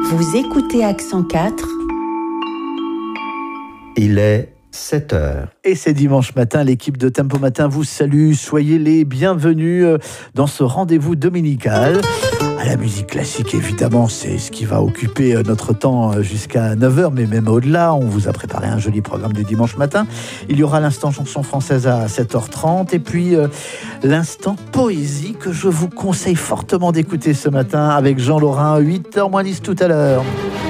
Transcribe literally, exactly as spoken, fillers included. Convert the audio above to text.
Vous écoutez Accent quatre. Il est sept heures. Et c'est dimanche matin, l'équipe de Tempo Matin vous salue. Soyez les bienvenus dans ce rendez-vous dominical. À la musique classique, évidemment, c'est ce qui va occuper notre temps jusqu'à neuf heures, mais même au-delà. On vous a préparé un joli programme du dimanche matin. Il y aura l'instant chanson française à sept heures trente et puis euh, l'instant poésie que je vous conseille fortement d'écouter ce matin avec Jean Laurin, huit heures moins dix tout à l'heure.